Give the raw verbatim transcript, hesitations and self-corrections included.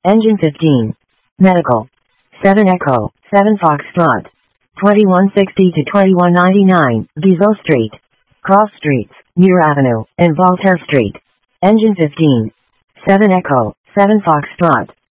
Engine fifteen. Medical. seven Echo, seven Foxtrot. twenty-one sixty to twenty-one ninety-nine, Diesel Street. Cross Streets, Muir Avenue, and Voltaire Street. Engine fifteen. seven Echo, seven Foxtrot.